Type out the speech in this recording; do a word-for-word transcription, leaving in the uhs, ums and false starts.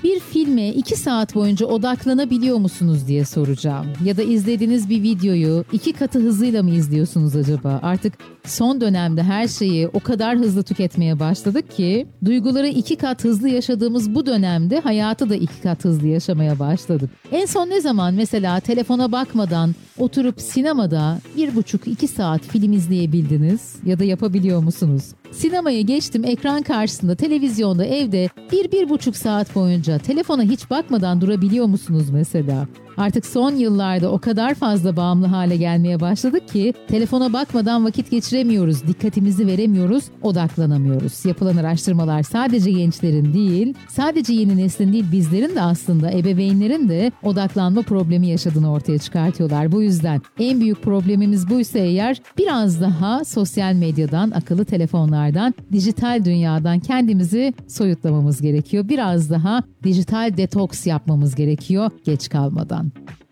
Bir filme iki saat boyunca odaklanabiliyor musunuz diye soracağım. Ya da izlediğiniz bir videoyu iki katı hızıyla mı izliyorsunuz acaba? Artık son dönemde her şeyi o kadar hızlı tüketmeye başladık ki duyguları iki kat hızlı yaşadığımız bu dönemde hayatı da iki kat hızlı yaşamaya başladık. En son ne zaman mesela telefona bakmadan oturup sinemada bir buçuk iki saat film izleyebildiniz ya da yapabiliyor musunuz? Sinemaya geçtim, ekran karşısında, televizyonda, evde bir, bir buçuk saat boyunca telefona hiç bakmadan durabiliyor musunuz mesela? Artık son yıllarda o kadar fazla bağımlı hale gelmeye başladık ki telefona bakmadan vakit geçiremiyoruz, dikkatimizi veremiyoruz, odaklanamıyoruz. Yapılan araştırmalar sadece gençlerin değil, sadece yeni neslin değil, bizlerin de aslında ebeveynlerin de odaklanma problemi yaşadığını ortaya çıkartıyorlar. Bu yüzden en büyük problemimiz buysa eğer biraz daha sosyal medyadan, akıllı telefonlardan, dijital dünyadan kendimizi soyutlamamız gerekiyor. Biraz daha dijital detoks yapmamız gerekiyor geç kalmadan.